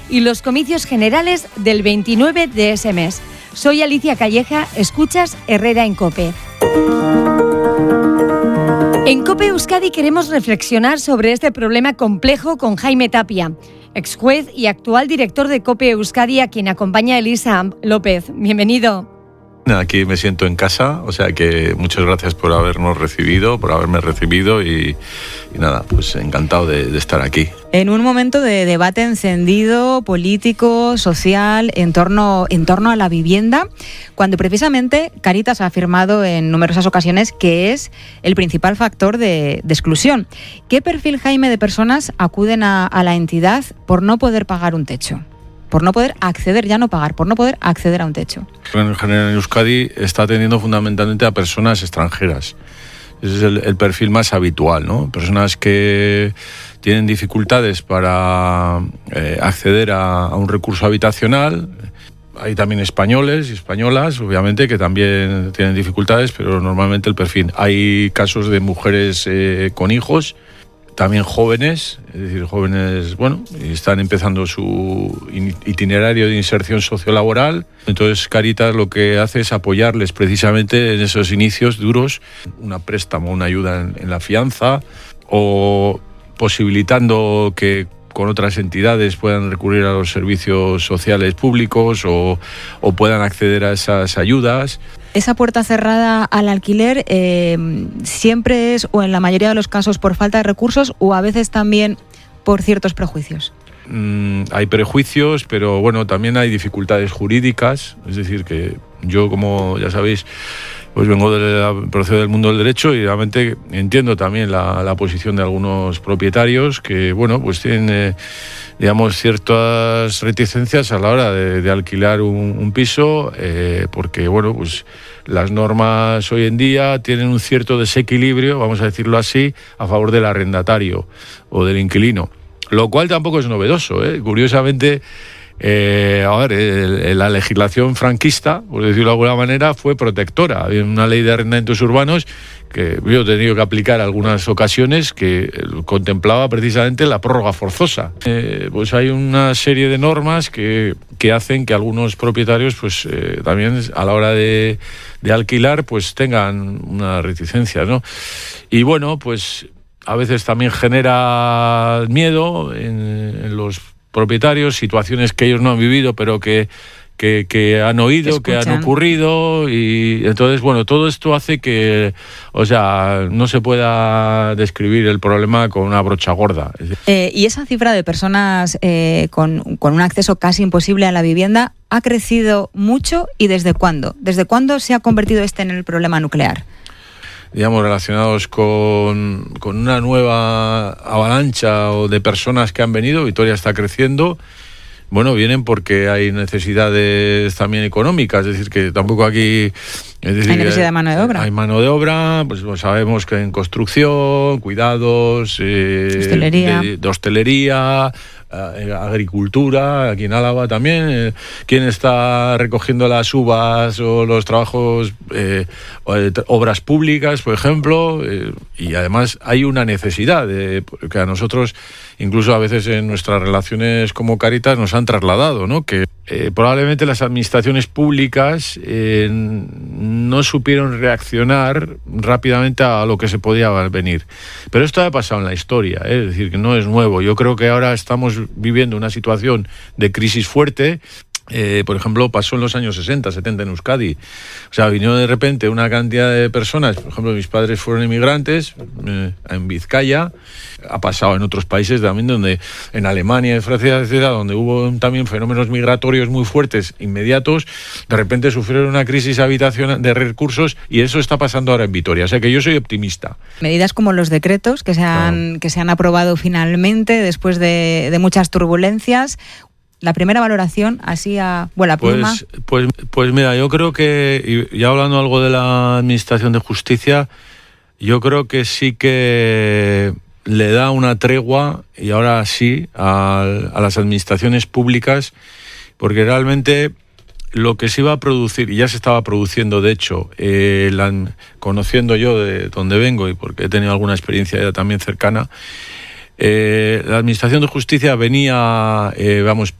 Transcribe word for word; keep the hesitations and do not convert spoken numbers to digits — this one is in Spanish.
y los comicios generales del veintinueve de ese mes. Soy Alicia Calleja, escuchas Herrera en COPE. En COPE Euskadi queremos reflexionar sobre este problema complejo con Jaime Tapia, ex juez y actual director de COPE Euskadi, a quien acompaña Elisa López. Bienvenido. Aquí me siento en casa, o sea que muchas gracias por habernos recibido, por haberme recibido y, y nada, pues encantado de, de estar aquí. En un momento de debate encendido, político, social, en torno, en torno a la vivienda, cuando precisamente Cáritas ha afirmado en numerosas ocasiones que es el principal factor de, de exclusión. ¿Qué perfil, Jaime, de personas acuden a, a la entidad por no poder pagar un techo? Por no poder acceder, ya no pagar, por no poder acceder a un techo. En general en Euskadi está atendiendo fundamentalmente a personas extranjeras. Ese es el, el perfil más habitual, ¿no? Personas que tienen dificultades para eh, acceder a, a un recurso habitacional. Hay también españoles y españolas, obviamente, que también tienen dificultades, pero normalmente el perfil. Hay casos de mujeres eh, con hijos, también jóvenes, es decir, jóvenes, bueno, están empezando su itinerario de inserción sociolaboral. Entonces, Cáritas lo que hace es apoyarles precisamente en esos inicios duros, una préstamo, una ayuda en, en la fianza, o posibilitando que con otras entidades puedan recurrir a los servicios sociales públicos o, o puedan acceder a esas ayudas. Esa puerta cerrada al alquiler eh, siempre es, o en la mayoría de los casos, por falta de recursos o a veces también por ciertos prejuicios. Mm, hay prejuicios, pero bueno, también hay dificultades jurídicas. Es decir, que yo, como ya sabéis, pues vengo del proceso del mundo del derecho y realmente entiendo también la, la posición de algunos propietarios que, bueno, pues tienen, eh, digamos, ciertas reticencias a la hora de, de alquilar un, un piso, eh, porque, bueno, pues las normas hoy en día tienen un cierto desequilibrio, vamos a decirlo así, a favor del arrendatario o del inquilino, lo cual tampoco es novedoso, ¿eh? Curiosamente, Eh, a ver, el, la legislación franquista, por decirlo de alguna manera, fue protectora. Había una ley de arrendamientos urbanos que yo he tenido que aplicar algunas ocasiones que contemplaba precisamente la prórroga forzosa. Eh, pues hay una serie de normas que, que hacen que algunos propietarios, pues eh, también a la hora de, de alquilar, pues tengan una reticencia, ¿no? Y bueno, pues a veces también genera miedo en, en los propietarios, situaciones que ellos no han vivido pero que, que, que han oído, que, que han ocurrido, y entonces, bueno, todo esto hace que, o sea, no se pueda describir el problema con una brocha gorda. Eh, y esa cifra de personas eh, con, con un acceso casi imposible a la vivienda ha crecido mucho, ¿y desde cuándo? ¿Desde cuándo se ha convertido este en el problema nuclear? Digamos, relacionados con, con una nueva avalancha o de personas que han venido. Vitoria está creciendo. Bueno, vienen porque hay necesidades también económicas, es decir, que tampoco aquí... Es decir, hay necesidad de mano de obra. Hay mano de obra, pues, pues sabemos que en construcción, cuidados, eh, hostelería, de, de hostelería, eh, agricultura, aquí en Álava también, eh, quién está recogiendo las uvas o los trabajos, eh, obras públicas, por ejemplo, eh, y además hay una necesidad de, que a nosotros, incluso a veces en nuestras relaciones como Cáritas, nos han trasladado, ¿no? Que eh, probablemente las administraciones públicas eh, no supieron reaccionar rápidamente a lo que se podía venir. Pero esto ha pasado en la historia, ¿eh? Es decir, que no es nuevo. Yo creo que ahora estamos viviendo una situación de crisis fuerte. Eh, por ejemplo, pasó en los años sesenta, setenta en Euskadi. O sea, vino de repente una cantidad de personas. Por ejemplo, mis padres fueron inmigrantes eh, en Vizcaya. Ha pasado en otros países también, donde en Alemania, en Francia, etcétera, donde hubo también fenómenos migratorios muy fuertes, inmediatos. De repente sufrieron una crisis habitacional de recursos, y eso está pasando ahora en Vitoria. O sea que yo soy optimista. Medidas como los decretos que se han, claro. que se han aprobado finalmente después de, de muchas turbulencias. La primera valoración, así a buena pluma. Pues, pues, pues mira, yo creo que, y ya hablando algo de la Administración de Justicia, yo creo que sí que le da una tregua, y ahora sí, a, a las administraciones públicas, porque realmente lo que se iba a producir, y ya se estaba produciendo, de hecho, eh, la, conociendo yo de dónde vengo, y porque he tenido alguna experiencia ya también cercana, eh, la Administración de Justicia venía, eh, vamos,